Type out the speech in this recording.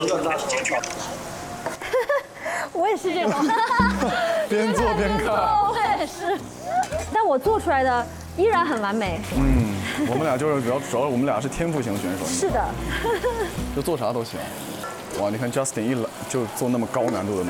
我也是这种， 边做边看。 我也是，但我做出来的依然很完美。 我们俩就是主要我们俩是天赋型选手， 是的， 就做啥都行。哇，你看 Justin 一来就做那么高难度的东